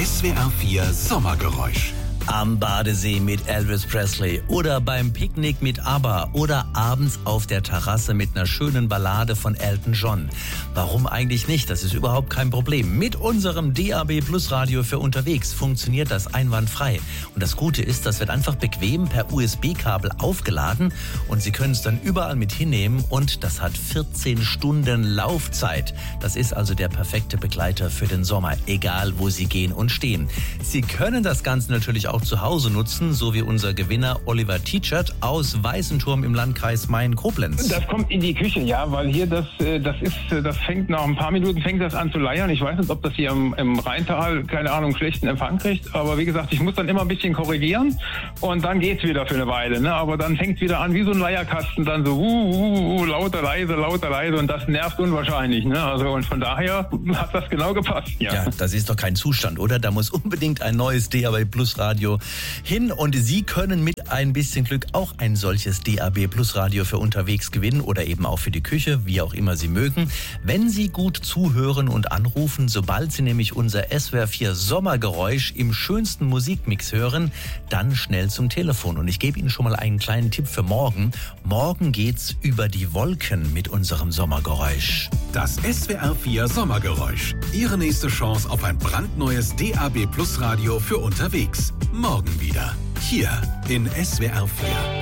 SWR 4 Sommergeräusch. Am Badesee mit Elvis Presley oder beim Picknick mit ABBA oder abends auf der Terrasse mit einer schönen Ballade von Elton John. Warum eigentlich nicht? Das ist überhaupt kein Problem. Mit unserem DAB Plus Radio für unterwegs funktioniert das einwandfrei. Und das Gute ist, das wird einfach bequem per USB-Kabel aufgeladen und Sie können es dann überall mit hinnehmen und das hat 14 Stunden Laufzeit. Das ist also der perfekte Begleiter für den Sommer, egal wo Sie gehen und stehen. Sie können das Ganze natürlich auch zu Hause nutzen, so wie unser Gewinner Oliver Tietschert aus Weißenturm im Landkreis Main-Koblenz. Das kommt in die Küche, ja, weil hier das fängt nach ein paar Minuten fängt das an zu leiern. Ich weiß nicht, ob das hier im Rheintal, keine Ahnung, schlechten Empfang kriegt, aber wie gesagt, ich muss dann immer ein bisschen korrigieren und dann geht's wieder für eine Weile, ne? Aber dann fängt wieder an wie so ein Leierkasten, dann so lauter, leise und das nervt unwahrscheinlich, ne? Also und von daher hat das genau gepasst, ja. Ja, das ist doch kein Zustand, oder? Da muss unbedingt ein neues DAB Plus Radio hin und Sie können mit ein bisschen Glück auch ein solches DAB Plus Radio für unterwegs gewinnen oder eben auch für die Küche, wie auch immer Sie mögen. Wenn Sie gut zuhören und anrufen, sobald Sie nämlich unser SWR 4 Sommergeräusch im schönsten Musikmix hören, dann schnell zum Telefon. Und ich gebe Ihnen schon mal einen kleinen Tipp für morgen. Morgen geht's über die Wolken mit unserem Sommergeräusch. Das SWR 4 Sommergeräusch. Ihre nächste Chance auf ein brandneues DAB Plus Radio für unterwegs. Morgen wieder. Hier in SWR 4.